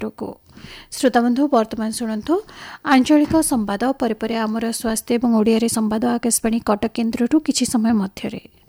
केन्द्र को श्रोताबंधु वर्तमान शुणु आंचलिक संवाद पर आमर स्वास्थ्य और ओडिया संवाद आकाशवाणी कटक केन्द्र किछि समय मध्यरे।